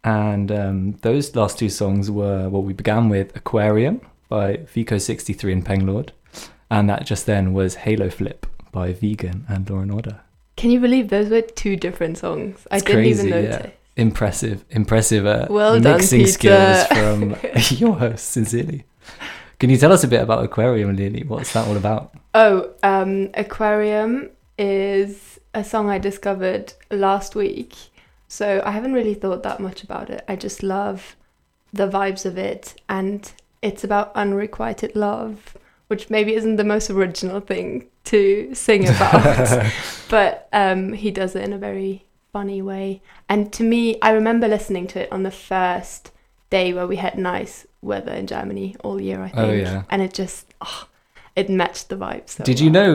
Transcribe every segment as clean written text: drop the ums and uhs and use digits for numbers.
And those last two songs were, well, we began with Aquarium by Vico63 and Penglord. And that just then was Halo Flip by Vegan and Law and Order. Can you believe those were two different songs? I didn't even notice. Yeah. Impressive well mixing done, skills from your host, sincerely. Can you tell us a bit about Aquarium, Lily? What's that all about? Aquarium is a song I discovered last week. So I haven't really thought that much about it. I just love the vibes of it. And it's about unrequited love, which maybe isn't the most original thing to sing about. But he does it in a very funny way. And to me, I remember listening to it on the first day where we had nice weather in Germany all year, I think. Oh, yeah. And it just, it matched the vibes. So did you know,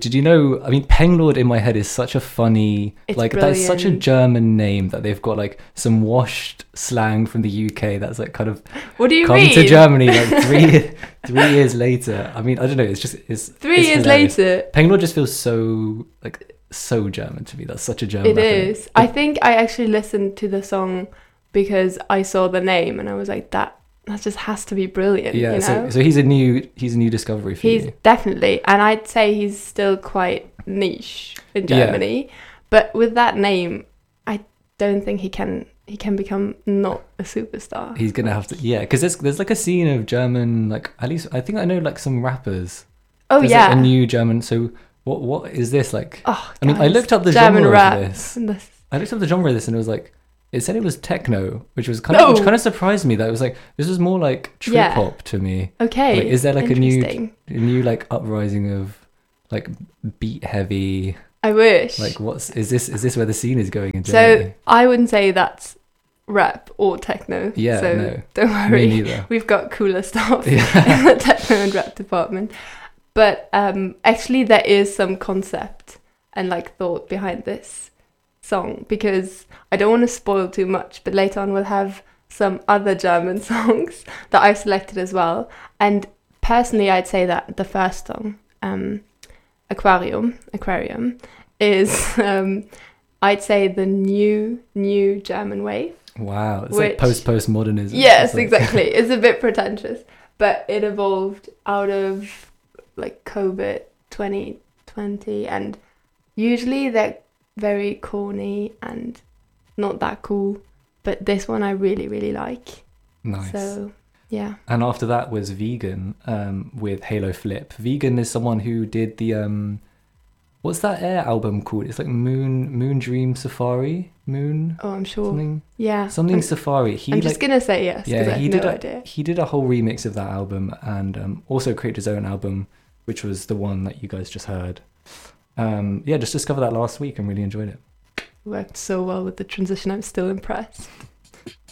I mean, Penglord in my head is such a funny, it's like, brilliant. that's such a German name that they've got, like, some washed slang from the UK that's, like, kind of what do you come mean? to Germany, like, three years later. I mean, I don't know, it's 3 years hilarious. later. Penglord just feels so, like, so German to me. That's such a German It is. I think I actually listened to the song because I saw the name and I was like, that just has to be brilliant. Yeah, you know? so he's a new discovery for you. He's definitely, and I'd say he's still quite niche in Germany. Yeah. But with that name, I don't think he can become not a superstar. He's gonna have to, because there's like a scene of German, like, at least I think I know, like, some rappers. There's like a new German. So what is this like? Oh, I mean, I looked up the German genre rap. of this. I looked up the genre of this, and it was like, it said it was techno, which kind of surprised me. That it was like, this was more like trip hop to me. Okay. Like, is there like a new like uprising of like beat heavy? I wish. Like, is this where the scene is going in Germany? So I wouldn't say that's rap or techno. Yeah, so no. Don't worry. Me neither. We've got cooler stuff in the techno and rap department. But actually there is some concept and like thought behind this song, because I don't want to spoil too much, but later on we'll have some other German songs that I've selected as well. And personally, I'd say that the first song, Aquarium, is I'd say the new German wave. Wow, it's like postmodernism. Yes, exactly. It's a bit pretentious, but it evolved out of like COVID 2020, and usually they're very corny and not that cool, but this one I really, really like. Nice. So yeah. And after that was Vegan with Halo Flip. Vegan is someone who did the what's that Air album called? It's like Moon Dream Safari. Moon. Oh, I'm sure. Something. Yeah. Safari. I'm just gonna say yes. Yeah, he did no idea. He did a whole remix of that album, and also created his own album, which was the one that you guys just heard. Just discovered that last week and really enjoyed it. Worked so well with the transition. I'm still impressed.